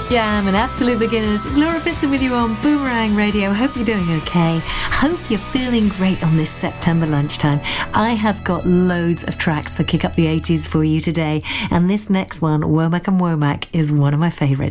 Jam and Absolute Beginners. It's Laura Fitzer with you on Boomerang Radio. Hope you're doing okay. Hope you're feeling great on this September lunchtime. I have got loads of tracks for Kick Up the 80s for you today, and this next one, Womack and Womack, is one of my favourites.